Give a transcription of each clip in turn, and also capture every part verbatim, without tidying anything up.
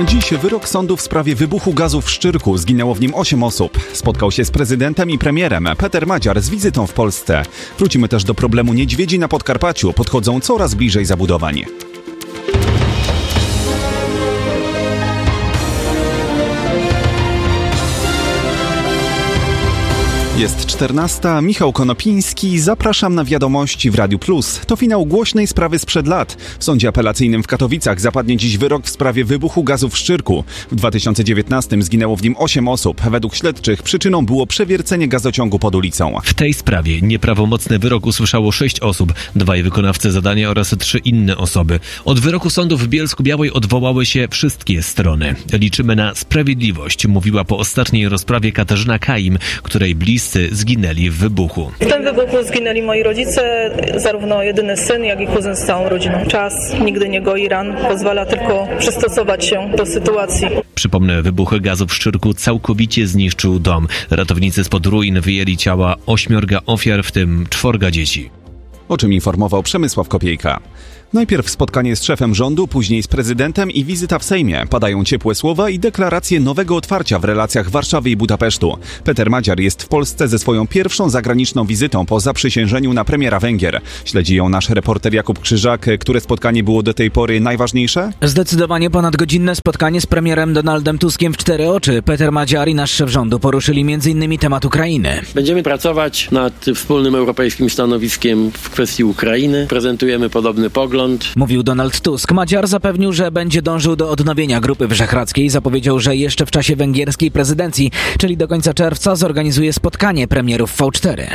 Dziś wyrok sądu w sprawie wybuchu gazu w Szczyrku. Zginęło w nim osiem osób. Spotkał się z prezydentem i premierem. Peter Madziar z wizytą w Polsce. Wrócimy też do problemu niedźwiedzi na Podkarpaciu. Podchodzą coraz bliżej zabudowań. Jest czternasta, Michał Konopiński, zapraszam na Wiadomości w Radiu Plus. To finał głośnej sprawy sprzed lat. W sądzie apelacyjnym w Katowicach zapadnie dziś wyrok w sprawie wybuchu gazu w Szczyrku. W dwa tysiące dziewiętnastym zginęło w nim osiem osób. Według śledczych przyczyną było przewiercenie gazociągu pod ulicą. W tej sprawie nieprawomocny wyrok usłyszało sześć osób, dwaj wykonawcy zadania oraz trzy inne osoby. Od wyroku sądu w Bielsku-Białej odwołały się wszystkie strony. Liczymy na sprawiedliwość, mówiła po ostatniej rozprawie Katarzyna Kaim, której bliscy zginęli w wybuchu. W tym wybuchu zginęli moi rodzice, zarówno jedyny syn, jak i kuzyn z całą rodziną. Czas nigdy nie goi ran, pozwala tylko przystosować się do sytuacji. Przypomnę, wybuch gazu w Szczyrku całkowicie zniszczył dom. Ratownicy spod ruin wyjęli ciała ośmiorga ofiar, w tym czworga dzieci. O czym informował Przemysław Kopiejka. Najpierw spotkanie z szefem rządu, później z prezydentem i wizyta w Sejmie. Padają ciepłe słowa i deklaracje nowego otwarcia w relacjach Warszawy i Budapesztu. Peter Madziar jest w Polsce ze swoją pierwszą zagraniczną wizytą po zaprzysiężeniu na premiera Węgier. Śledzi ją nasz reporter Jakub Krzyżak. Które spotkanie było do tej pory najważniejsze? Zdecydowanie ponadgodzinne spotkanie z premierem Donaldem Tuskiem w cztery oczy. Peter Madziar i nasz szef rządu poruszyli m in temat Ukrainy. Będziemy pracować nad wspólnym europejskim stanowiskiem w kwestii Ukrainy. Prezentujemy podobny pogląd. Mówił Donald Tusk. Madziar zapewnił, że będzie dążył do odnowienia Grupy Wyszehradzkiej. Zapowiedział, że jeszcze w czasie węgierskiej prezydencji, czyli do końca czerwca, zorganizuje spotkanie premierów V cztery.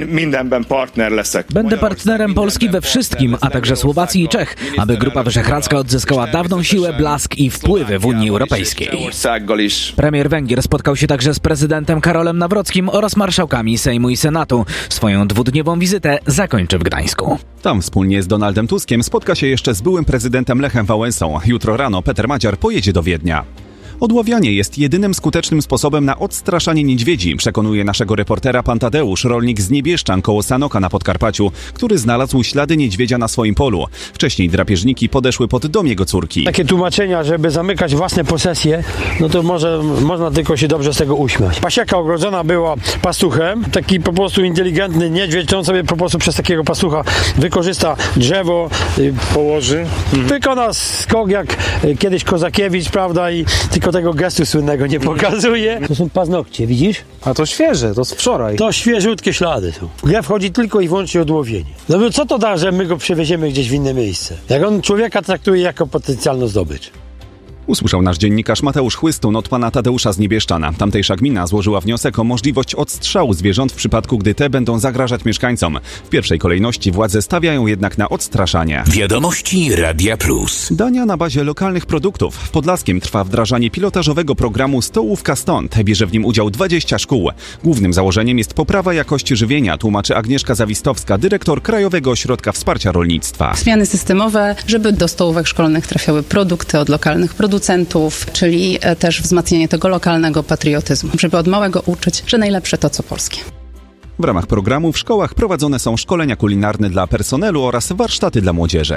Będę partnerem Polski we wszystkim, a także Słowacji i Czech, aby Grupa Wyszehradzka odzyskała dawną siłę, blask i wpływy w Unii Europejskiej. Premier Węgier spotkał się także z prezydentem Karolem Nawrockim oraz marszałkami Sejmu i Senatu. Swoją dwudniową wizytę zakończy w Gdańsku. Tam wspólnie z Donaldem Tuskiem spotka się jeszcze z byłym prezydentem Lechem Wałęsą. Jutro rano Peter Madziar pojedzie do Wiednia. Odławianie jest jedynym skutecznym sposobem na odstraszanie niedźwiedzi, przekonuje naszego reportera pan Tadeusz, rolnik z Niebieszczan koło Sanoka na Podkarpaciu, który znalazł ślady niedźwiedzia na swoim polu. Wcześniej drapieżniki podeszły pod dom jego córki. Takie tłumaczenia, żeby zamykać własne posesje, no to może można tylko się dobrze z tego uśmiać. Pasieka ogrodzona była pastuchem, taki po prostu inteligentny niedźwiedź, to on sobie po prostu przez takiego pastucha wykorzysta drzewo, y, położy, mhm. wykona skok jak y, kiedyś Kozakiewicz, prawda, i tylko tego gestu słynnego nie pokazuje. To są paznokcie, widzisz? A to świeże, to z wczoraj. To świeżutkie ślady są. W grę wchodzi tylko i wyłącznie odłowienie. No bo co to da, że my go przewieziemy gdzieś w inne miejsce? Jak on człowieka traktuje jako potencjalną zdobycz. Usłyszał nasz dziennikarz Mateusz Chłystun od pana Tadeusza z Niebieszczana. Tamtejsza gmina złożyła wniosek o możliwość odstrzału zwierząt w przypadku, gdy te będą zagrażać mieszkańcom. W pierwszej kolejności władze stawiają jednak na odstraszanie. Wiadomości Radia Plus. Dania na bazie lokalnych produktów. W Podlaskiem trwa wdrażanie pilotażowego programu Stołówka Stąd. Bierze w nim udział dwadzieścia szkół. Głównym założeniem jest poprawa jakości żywienia, tłumaczy Agnieszka Zawistowska, dyrektor Krajowego Ośrodka Wsparcia Rolnictwa. Zmiany systemowe, żeby do stołówek szkolnych trafiały produkty od lokalnych producentów, czyli też wzmacnianie tego lokalnego patriotyzmu, żeby od małego uczyć, że najlepsze to co polskie. W ramach programu w szkołach prowadzone są szkolenia kulinarne dla personelu oraz warsztaty dla młodzieży.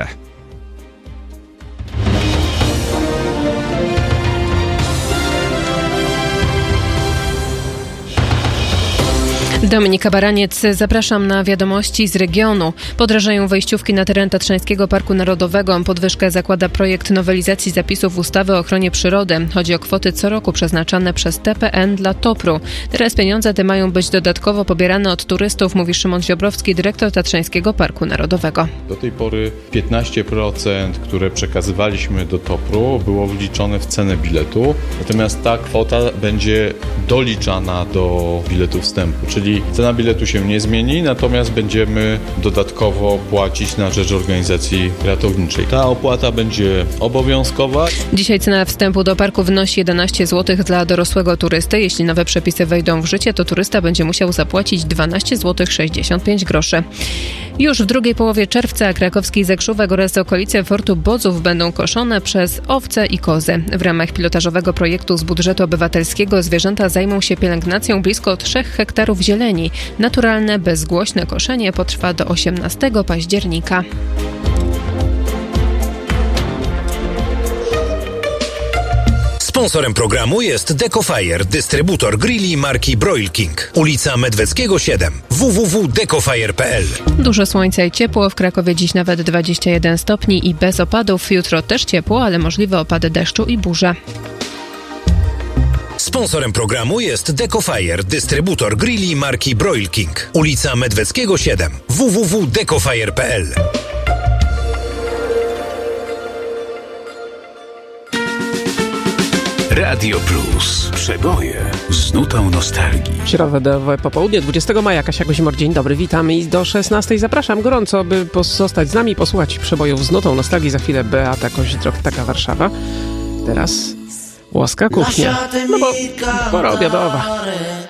Dominika Baraniec, zapraszam na wiadomości z regionu. Podrażają wejściówki na teren Tatrzańskiego Parku Narodowego. Podwyżkę zakłada projekt nowelizacji zapisów ustawy o ochronie przyrody. Chodzi o kwoty co roku przeznaczane przez T P N dla Topru. Teraz pieniądze te mają być dodatkowo pobierane od turystów, mówi Szymon Ziobrowski, dyrektor Tatrzańskiego Parku Narodowego. Do tej pory piętnaście procent, które przekazywaliśmy do Topru, było wliczone w cenę biletu. Natomiast ta kwota będzie doliczana do biletu wstępu, czyli cena biletu się nie zmieni, natomiast będziemy dodatkowo płacić na rzecz organizacji ratowniczej. Ta opłata będzie obowiązkowa. Dzisiaj cena wstępu do parku wynosi jedenaście złotych dla dorosłego turysty. Jeśli nowe przepisy wejdą w życie, to turysta będzie musiał zapłacić dwanaście złotych sześćdziesiąt pięć groszy. Już w drugiej połowie czerwca krakowski Zakrzówek oraz okolice Fortu Bodzów będą koszone przez owce i kozy. W ramach pilotażowego projektu z budżetu obywatelskiego zwierzęta zajmą się pielęgnacją blisko trzech hektarów zieleni. Naturalne, bezgłośne koszenie potrwa do osiemnastego października. Sponsorem programu jest Decofire, dystrybutor grilli marki Broil King. Ulica Medweckiego siedem. w w w kropka decofire kropka p l. Dużo słońca i ciepło, w Krakowie dziś nawet dwadzieścia jeden stopni i bez opadów. Jutro też ciepło, ale możliwe opady deszczu i burze. Sponsorem programu jest Decofire, dystrybutor grilli marki Broil King. Ulica Medweckiego siedem. w w w kropka decofire kropka p l. Radio Plus. Przeboje z nutą nostalgii. Środowe popołudnie, dwudziestego maja. Kasia Kozimor, dzień dobry, witamy i do szesnastej zapraszam gorąco, by pozostać z nami i posłuchać przebojów z nutą nostalgii. Za chwilę Beata Koźdrok, Taka Warszawa. Teraz Łaska Kuchnia, no bo pora obiadowa.